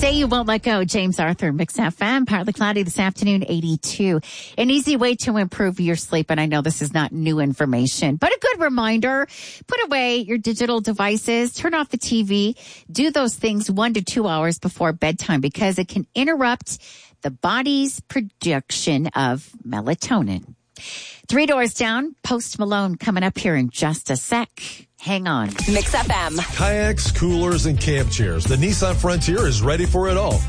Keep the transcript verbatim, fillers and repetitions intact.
Say You Won't Let Go, James Arthur, Mix F M, partly cloudy this afternoon, eighty-two. An easy way to improve your sleep, and I know this is not new information, but a good reminder. Put away your digital devices, turn off the T V, do those things one to two hours before bedtime because it can interrupt the body's production of melatonin. Three Doors Down, Post Malone coming up here in just a sec. Hang on. Mix F M. Kayaks, coolers, and camp chairs. The Nissan Frontier is ready for it all.